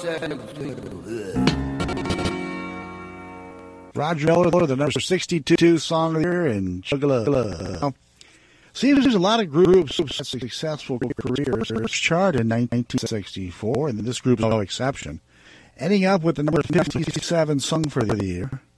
Roger Miller, the number 62 song of the year, and Juggalo. Seems there's a lot of groups with successful careers. Charted in 1964, and this group is no exception. Ending up with the number 57 song for the year.